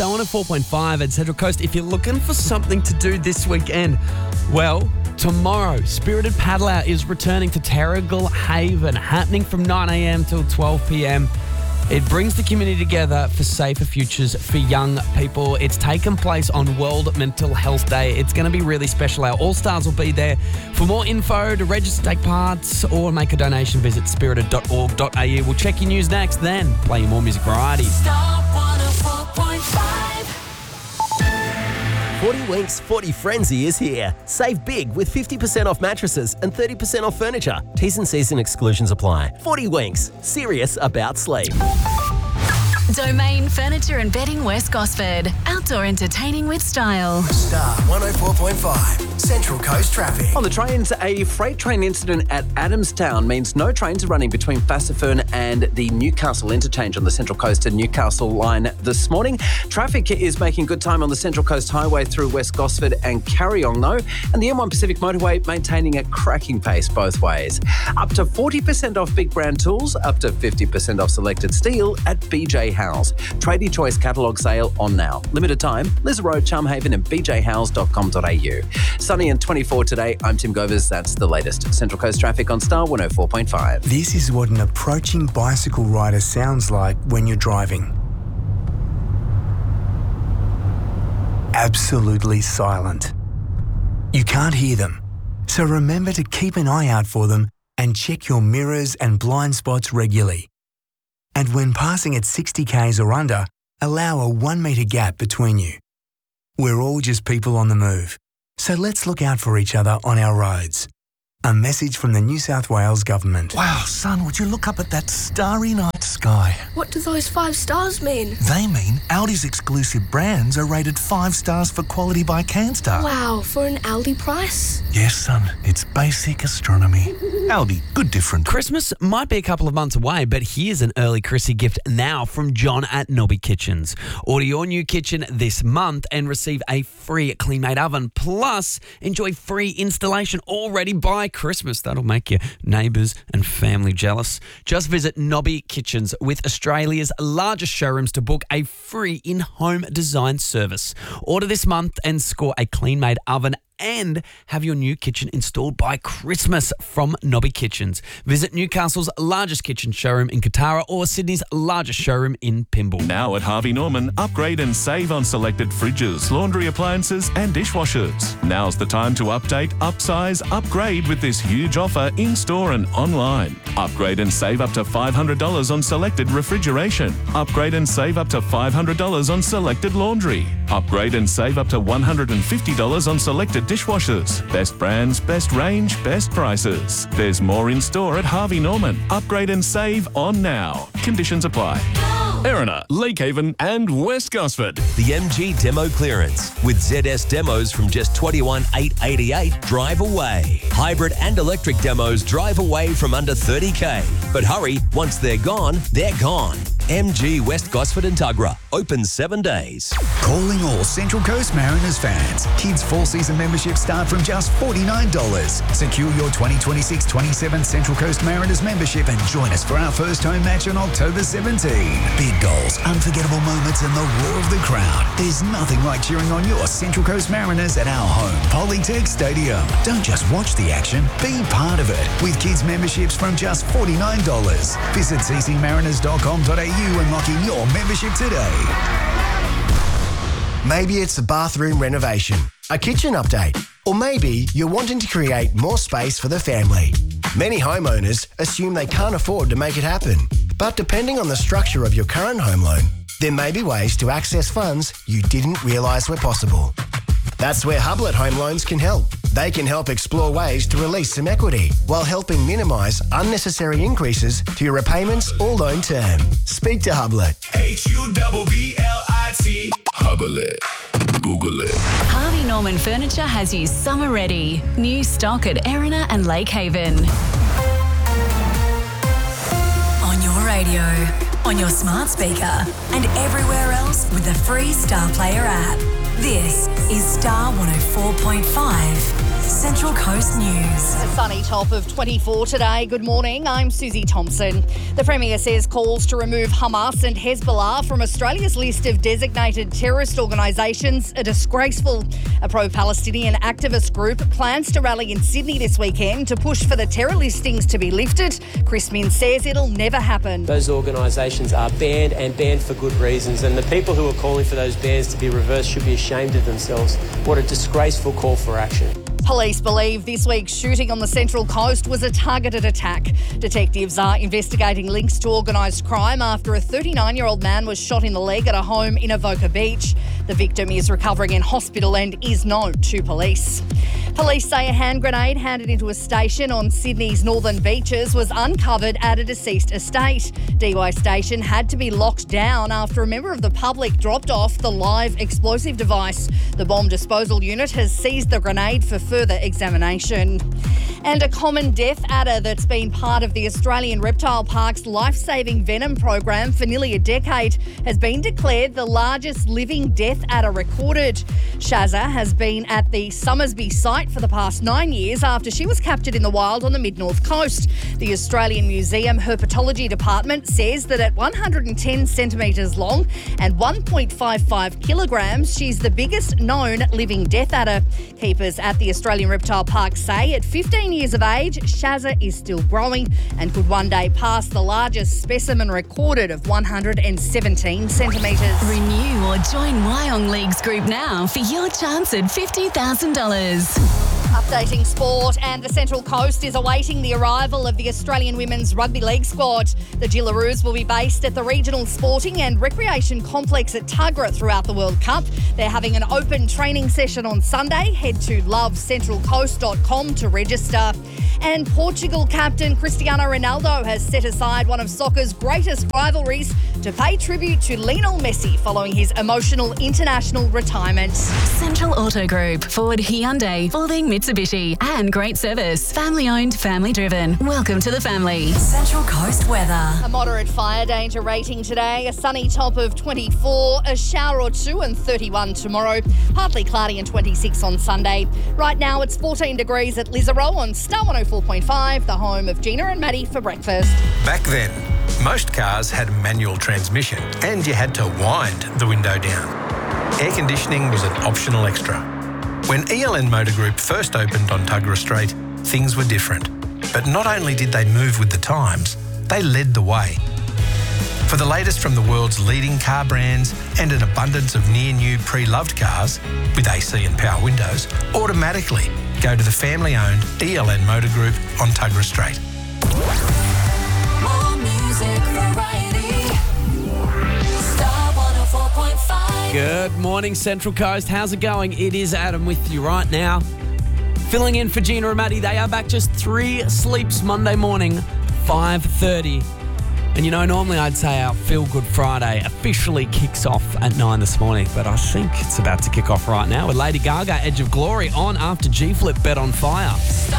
Star 104.5 at Central Coast. If you're looking for something to do this weekend, well, tomorrow, Spirited Paddle Out is returning to Terrigal Haven, happening from 9 a.m. till 12 p.m. It brings the community together for safer futures for young people. It's taken place on World Mental Health Day. It's going to be really special. Our All-Stars will be there. For more info, to register, take part, or make a donation, visit spirited.org.au. We'll check your news next, then play more music variety. Star 104.5. 40 Winks 40 Frenzy is here. Save big with 50% off mattresses and 30% off furniture. T's and C's and exclusions apply. 40 Winks. Serious about sleep. Domain Furniture and Bedding West Gosford. Outdoor entertaining with style. Star 104.5, Central Coast traffic. On the trains, a freight train incident at Adamstown means no trains are running between Fassifern and the Newcastle interchange on the Central Coast and Newcastle line this morning. Traffic is making good time on the Central Coast Highway through West Gosford and Carryong though, and the M1 Pacific Motorway maintaining a cracking pace both ways. Up to 40% off big brand tools, up to 50% off selected steel at BJ Howes. Tradie Choice catalogue sale on now. Limited time, Liz Road, Charmhaven and bjhowes.com.au. Sunny and 24 today. I'm Tim Govers. That's the latest. Central Coast traffic on Star 104.5. This is what an approaching bicycle rider sounds like when you're driving. Absolutely silent. You can't hear them, so remember to keep an eye out for them and check your mirrors and blind spots regularly. And when passing at 60 k's or under, allow a 1 metre gap between you. We're all just people on the move, so let's look out for each other on our roads. A message from the New South Wales Government. Wow, son, would you look up at that starry night sky? What do those 5 stars mean? They mean Audi's exclusive brands are rated 5 stars for quality by CanStar. Wow, for an Aldi price? Yes, son, it's basic astronomy. Aldi, good different. Christmas might be a couple of months away, but here's an early Chrissy gift now from John at Nobby Kitchens. Order your new kitchen this month and receive a free Clean-Made oven. Plus, enjoy free installation already by Christmas. That'll make your neighbours and family jealous. Just visit Nobby Kitchens with Australia's largest showrooms to book a free in-home design service. Order this month and score a Clean-Made oven and have your new kitchen installed by Christmas from Nobby Kitchens. Visit Newcastle's largest kitchen showroom in Katara or Sydney's largest showroom in Pymble. Now at Harvey Norman, upgrade and save on selected fridges, laundry appliances and dishwashers. Now's the time to update, upsize, upgrade with this huge offer in-store and online. Upgrade and save up to $500 on selected refrigeration. Upgrade and save up to $500 on selected laundry. Upgrade and save up to $150 on selected dishwashers. Best brands, best range, best prices. There's more in store at Harvey Norman. Upgrade and save on now. Conditions apply. Erina, Lakehaven and West Gosford. The MG Demo Clearance with ZS demos from just $21,888 drive away. Hybrid and electric demos drive away from under $30K. But hurry, once they're gone, they're gone. MG West Gosford and Tuggerah. Open 7 days. Calling all Central Coast Mariners fans. Kids' full-season memberships start from just $49. Secure your 2026-27 Central Coast Mariners membership and join us for our first home match on October 17. Big goals, unforgettable moments and the roar of the crowd. There's nothing like cheering on your Central Coast Mariners at our home Polytech Stadium. Don't just watch the action, be part of it. With kids' memberships from just $49. Visit ccmariners.com.au and lock in your membership today. Maybe it's a bathroom renovation, a kitchen update, or maybe you're wanting to create more space for the family. Many homeowners assume they can't afford to make it happen. But depending on the structure of your current home loan, there may be ways to access funds you didn't realise were possible. That's where Hublet Home Loans can help. They can help explore ways to release some equity while helping minimise unnecessary increases to your repayments or loan term. Speak to Hublet. HUBBLIT. Hublet. Google it. Harvey Norman Furniture has you summer ready. New stock at Erina and Lakehaven. On your radio, on your smart speaker, and everywhere else with the free Star Player app. This is Star 104.5 Central Coast News. A sunny top of 24 today. Good morning, I'm Susie Thompson. The Premier says calls to remove Hamas and Hezbollah from Australia's list of designated terrorist organisations are disgraceful. A pro-Palestinian activist group plans to rally in Sydney this weekend to push for the terror listings to be lifted. Chris Minns says it'll never happen. Those organisations are banned and banned for good reasons, and the people who are calling for those bans to be reversed should be ashamed of themselves. What a disgraceful call for action. Police believe this week's shooting on the Central Coast was a targeted attack. Detectives are investigating links to organised crime after a 39-year-old man was shot in the leg at a home in Avoca Beach. The victim is recovering in hospital and is known to police. Police say a hand grenade handed into a station on Sydney's northern beaches was uncovered at a deceased estate. Dee Why Station had to be locked down after a member of the public dropped off the live explosive device. The bomb disposal unit has seized the grenade for further examination. And a common death adder that's been part of the Australian Reptile Park's life-saving venom program for nearly a decade has been declared the largest living death adder recorded. Shazza has been at the Summersby site for the past 9 years after she was captured in the wild on the mid-north coast. The Australian Museum Herpetology Department says that at 110 centimetres long and 1.55 kilograms, she's the biggest known living death adder. Keepers at the Australian Reptile Park say at 15 years of age, Shazza is still growing and could one day pass the largest specimen recorded of 117 centimetres. Renew or join Wyong Leagues Group now for your chance at $50,000. Updating sport, and the Central Coast is awaiting the arrival of the Australian Women's Rugby League squad. The Gillaroos will be based at the Regional Sporting and Recreation Complex at Tuggerah throughout the World Cup. They're having an open training session on Sunday. Head to lovecentralcoast.com to register. And Portugal captain Cristiano Ronaldo has set aside one of soccer's greatest rivalries to pay tribute to Lionel Messi following his emotional international retirement. Central Auto Group, Ford, Hyundai, Fording, Mitsubishi, and great service. Family owned, family driven. Welcome to the family. Central Coast weather. A moderate fire danger rating today, a sunny top of 24, a shower or two and 31 tomorrow, partly cloudy and 26 on Sunday. Right now it's 14 degrees at Lisarow on Star 104.5, the home of Gina and Maddie for breakfast. Back then, most cars had a manual transmission and you had to wind the window down. Air conditioning was an optional extra. When ELN Motor Group first opened on Tuggerah Street, things were different. But not only did they move with the times, they led the way. For the latest from the world's leading car brands and an abundance of near-new pre-loved cars with AC and power windows, automatically go to the family-owned ELN Motor Group on Tuggerah Street. More music variety. Star 104.5. Good morning, Central Coast. How's it going? It is Adam with you right now. Filling in for Gina and Maddie. They are back just 3 sleeps Monday morning, 5:30. And you know, normally I'd say our Feel Good Friday officially kicks off at 9 this morning, but I think it's about to kick off right now with Lady Gaga, Edge of Glory, on after G-Flip, Bet on Fire. Star